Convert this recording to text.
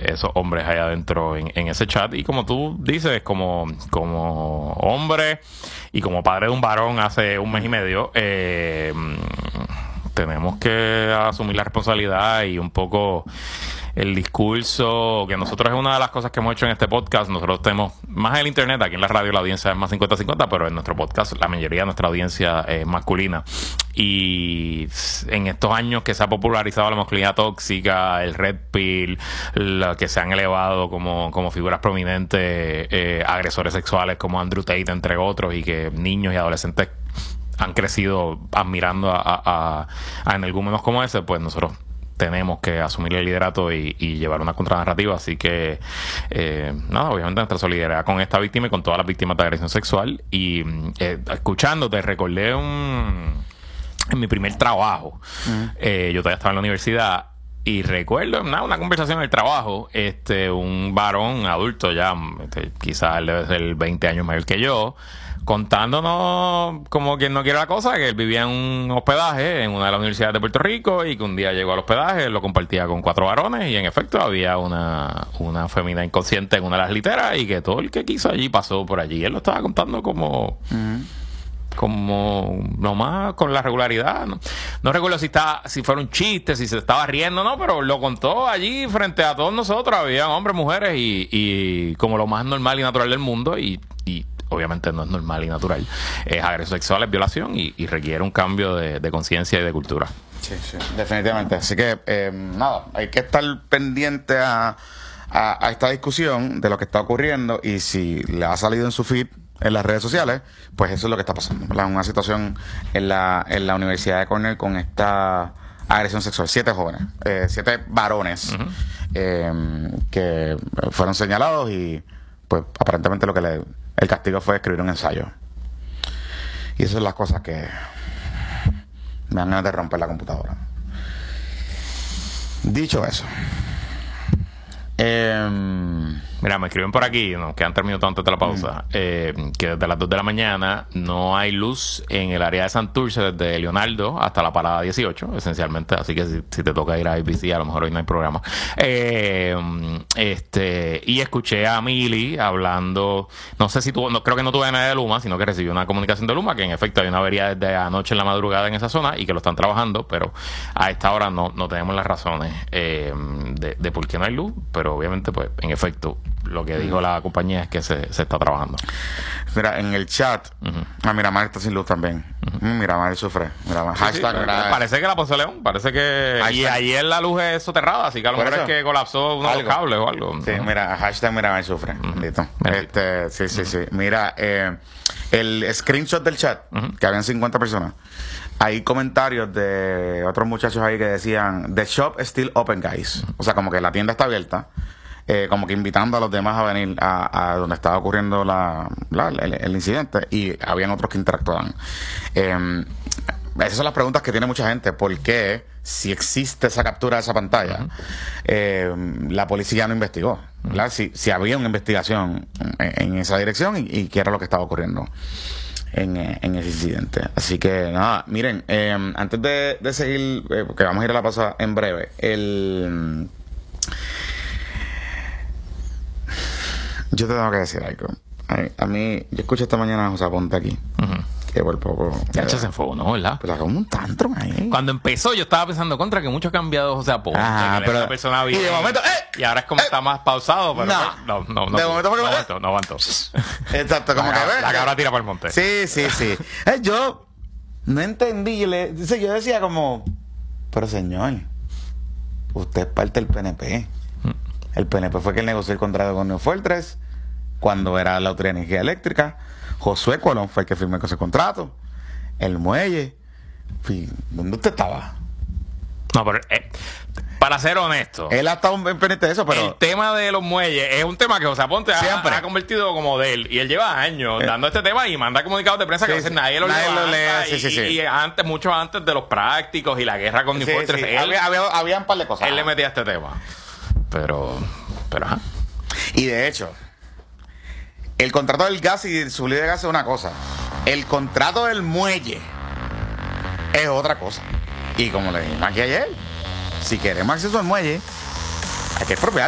esos hombres allá adentro en ese chat. Y como tú dices, como hombre y como padre de un varón hace un mes y medio, tenemos que asumir la responsabilidad y un poco el discurso, que nosotros es una de las cosas que hemos hecho en este podcast. Nosotros tenemos más en el internet, aquí en la radio la audiencia es más 50-50, pero en nuestro podcast la mayoría de nuestra audiencia es masculina. Y en estos años que se ha popularizado la masculinidad tóxica, el red pill, que se han elevado como figuras prominentes, agresores sexuales como Andrew Tate, entre otros, y que niños y adolescentes han crecido admirando a energúmenos como ese, pues nosotros tenemos que asumir el liderato y llevar una contranarrativa. Así que, nada, obviamente nuestra solidaridad con esta víctima y con todas las víctimas de agresión sexual. Y escuchándote, recordé en mi primer trabajo. Yo todavía estaba en la universidad y recuerdo una conversación en el trabajo, un varón adulto ya, quizás él debe ser 20 años mayor que yo, contándonos como quien no quiere la cosa, que él vivía en un hospedaje en una de las universidades de Puerto Rico y que un día llegó al hospedaje, lo compartía con 4 varones y en efecto había una fémina inconsciente en una de las literas y que todo el que quiso allí pasó por allí. Él lo estaba contando como nomás con la regularidad. No recuerdo si fuera un chiste, si se estaba riendo, no, pero lo contó allí frente a todos nosotros. Había hombres, mujeres y como lo más normal y natural del mundo y obviamente no es normal y natural. Es agresión sexual, es violación y requiere un cambio de conciencia y de cultura. Sí, definitivamente. Así que, nada, hay que estar pendiente a esta discusión de lo que está ocurriendo y si le ha salido en su feed en las redes sociales, pues eso es lo que está pasando, ¿verdad? Una situación en la Universidad de Cornell con esta agresión sexual. 7 jóvenes, 7 varones que fueron señalados y pues aparentemente el castigo fue escribir un ensayo. Y esas son las cosas que me dan ganas de romper la computadora. Dicho eso, mira, me escriben por aquí, nos quedan 3 minutos antes de la pausa, que desde las 2 de la mañana no hay luz en el área de Santurce desde Leonardo hasta la parada 18, esencialmente, así que si te toca ir a ABC, a lo mejor hoy no hay programa. Y escuché a Mili hablando, no sé si creo que no tuve nadie de Luma, sino que recibió una comunicación de Luma, que en efecto hay una avería desde anoche en la madrugada en esa zona y que lo están trabajando, pero a esta hora no tenemos las razones de por qué no hay luz, pero obviamente pues en efecto lo que dijo la compañía es que se está trabajando. Mira, en el chat, Miramar está sin luz también. Miramar sufre. Miramar. Hashtag, parece que la Ponce León, parece que... Hashtag. Y ayer la luz es soterrada, así que a lo mejor es que colapsó uno de los cables o algo. Sí, mira, hashtag Miramar sufre. Bendito. Sí. Mira, el screenshot del chat, que habían 50 personas, hay comentarios de otros muchachos ahí que decían: "The shop is still open, guys". O sea, como que la tienda está abierta, como que invitando a los demás a venir a donde estaba ocurriendo el incidente, y habían otros que interactuaban. Esas son las preguntas que tiene mucha gente. ¿Por qué, si existe esa captura de esa pantalla, la policía no investigó? ¿Verdad? Si había una investigación en esa dirección y qué era lo que estaba ocurriendo en ese incidente. Así que nada, miren, antes de seguir, porque vamos a ir a la pausa en breve, yo te tengo que decir algo. A mí, yo escuché esta mañana a José Aponte aquí, que por poco Ya se enfocó, ¿no? ¿Verdad? pues como un tantrum ahí. Cuando empezó yo estaba pensando contra que mucho ha cambiado José Aponte, que era una persona bien, y de momento, y ahora es como está más pausado, pero no, de momento no aguantó. Exacto, como que ves. La cabra tira por el monte. Sí. Yo no entendí. Yo decía como, pero señor, usted es parte del PNP. El PNP fue quien negoció el contrato con New Fortress cuando era la Autoridad de Energía Eléctrica. Josué Colón fue el que firmó ese contrato. El muelle. ¿Dónde usted estaba? No, pero para ser honesto, Él ha estado pendiente de eso, pero el tema de los muelles es un tema que José Aponte siempre ha convertido como de él. Y él lleva años dando este tema y manda comunicados de prensa que a veces nadie lo lee. Y antes, mucho antes de los prácticos y la guerra con New Fortress, había un par de cosas. Él le metía este tema. Pero ajá. Y de hecho, el contrato del gas y su de gas es una cosa. El contrato del muelle es otra cosa. Y como le dijimos aquí ayer, si queremos acceso al muelle, hay que expropiar.